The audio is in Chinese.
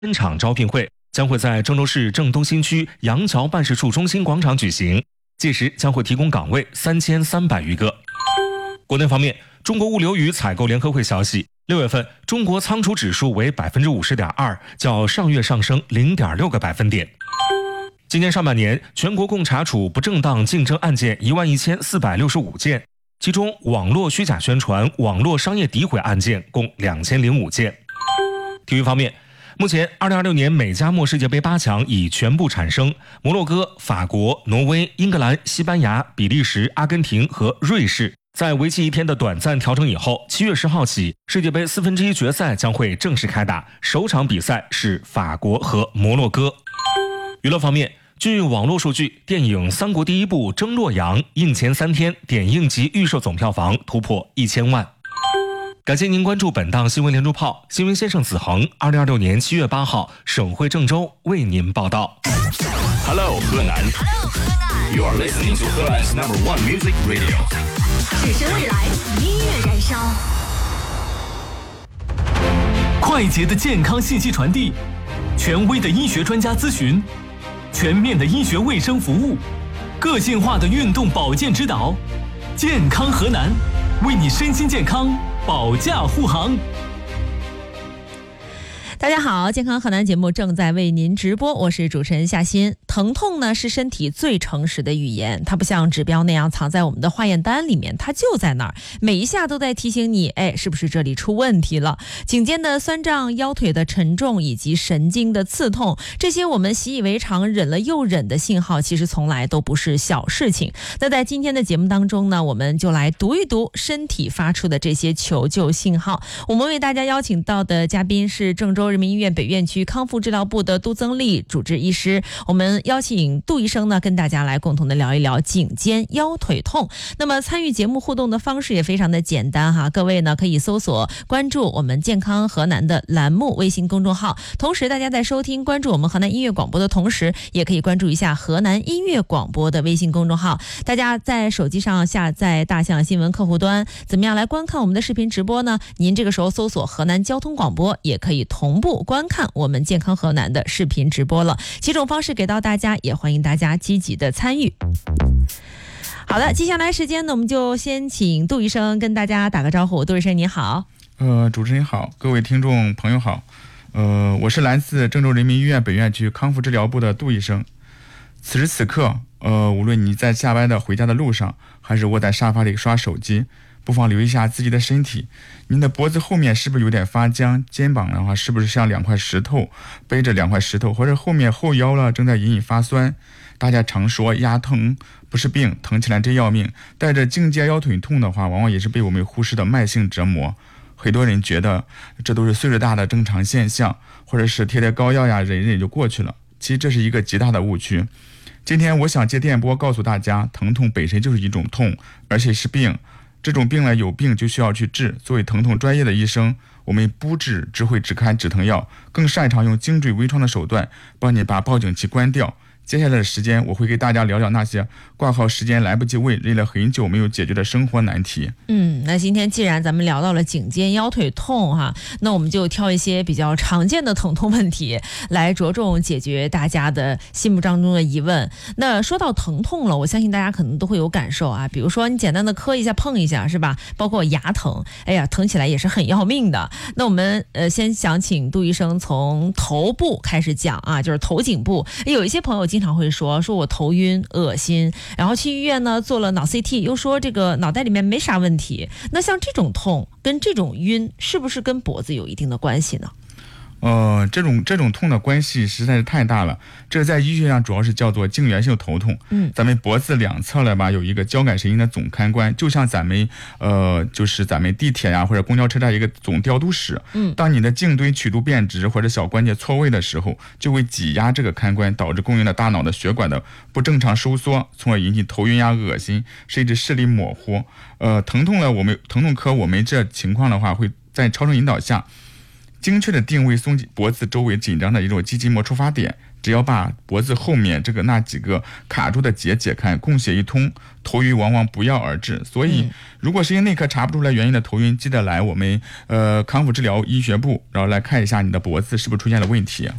分场招聘会将会在郑州市郑东新区杨桥办事处中心广场举行，届时将会提供岗位3300余个。国内方面，中国物流与采购联合会消息，6月份中国仓储指数为 50.2%， 较上月上升 0.6个百分点。今年上半年，全国共查处不正当竞争案件11465件，其中网络虚假宣传、网络商业诋毁案件共2005件。体育方面，目前2026年美加墨世界杯8强已全部产生，摩洛哥、法国、挪威、英格兰、西班牙、比利时、阿根廷和瑞士在为期1天的短暂调整以后，7月10号起，世界杯1/4决赛将会正式开打，首场比赛是法国和摩洛哥。娱乐方面，据网络数据，电影《三国第一部征洛阳》映前3天点映及预售总票房突破1000万。感谢您关注本档新闻连珠炮，新闻先生子恒，2026年7月8号，省会郑州为您报道。 Hello， 河南。You are listening to 河南 #1 music radio。 只身未来，音乐燃烧。 快捷的健康信息传递，权威的医学专家咨询，全面的医学卫生服务，个性化的运动保健指导，健康河南，为你身心健康保驾护航。 大家好，健康河南节目正在为您直播，我是主持人夏欣。疼痛呢是身体最诚实的语言，它不像指标那样藏在我们的化验单里面，它就在那儿，每一下都在提醒你，是不是这里出问题了？颈肩的酸胀、腰腿的沉重以及神经的刺痛，这些我们习以为常、忍了又忍的信号，其实从来都不是小事情。那在今天的节目当中呢，我们就来读一读身体发出的这些求救信号。我们为大家邀请到的嘉宾是郑州人民医院北院区康复治疗部的杜增利主治医师，我们邀请杜医生呢跟大家来共同的聊一聊颈肩腰腿痛。那么参与节目互动的方式也非常的简单哈，各位呢可以搜索关注我们健康河南的栏目微信公众号，同时大家在收听关注我们河南音乐广播的同时，也可以关注一下河南音乐广播的微信公众号。大家在手机上下载大象新闻客户端，怎么样来观看我们的视频直播呢？您这个时候搜索河南交通广播，也可以同步观看我们健康河南的视频直播了。几种方式给到大家，也欢迎大家积极的参与。好的，接下来时间呢，我们就先请杜医生跟大家打个招呼。杜医生你好。 主持人好，各位听众朋友好。我是来自郑州人民医院北院区康复治疗部的杜医生。此时此刻，无论你在下班的回家的路上，还是窝在沙发里刷手机，不妨留意一下自己的身体，您的脖子后面是不是有点发僵？肩膀的话是不是像2块石头，背着2块石头，或者后面后腰了正在隐隐发酸？大家常说压疼不是病，疼起来真要命。带着颈肩腰腿痛的话，往往也是被我们忽视的慢性折磨。很多人觉得这都是岁数大的正常现象，或者是贴膏药呀，忍忍就过去了。其实这是一个极大的误区。今天我想借电波告诉大家，疼痛本身就是一种痛，而且是病。这种病呢，有病就需要去治。作为疼痛专业的医生，我们不只会只开止疼药，更擅长用精准微创的手段帮你把报警器关掉。接下来的时间，我会给大家聊聊那些挂号时间来不及问、累了很久没有解决的生活难题。 那今天既然咱们聊到了颈肩腰腿痛哈，那我们就挑一些比较常见的疼痛问题来着重解决大家的心目当中的疑问。那说到疼痛了，我相信大家可能都会有感受啊，比如说你简单的磕一下、碰一下，是吧？包括牙疼，疼起来也是很要命的。那我们先想请杜医生从头部开始讲啊，就是头颈部。有一些朋友经常会说我头晕、恶心，然后去医院呢做了脑 CT， 又说这个脑袋里面没啥问题。那像这种痛跟这种晕，是不是跟脖子有一定的关系呢？ 这种痛的关系实在是太大了。这在医学上主要是叫做颈源性头痛。咱们脖子两侧了吧，有一个交感神经的总开关，就像咱们就是咱们地铁呀或者公交车站一个总调度室。当你的颈椎曲度变直或者小关节错位的时候，就会挤压这个开关，导致供应的大脑的血管的不正常收缩，从而引起头晕呀、恶心，甚至视力模糊。疼痛科我们这情况的话，会在超声引导下精确的定位脖子周围紧张的一种肌筋膜触发点，只要把脖子后面那几个卡住的结解开，供血一通，头晕往往不药而治。所以如果实验内科查不出来原因的头晕，记得来我们康复治疗医学部，然后来看一下你的脖子是不是出现了问题。